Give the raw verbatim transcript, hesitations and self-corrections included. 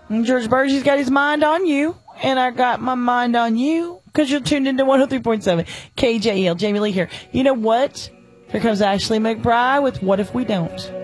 And George Burgess got his mind on you, and I got my mind on you, because you're tuned into one oh three point seven K J L. Jamie Lee here. You know what? Here comes Ashley McBride with What If We Don't.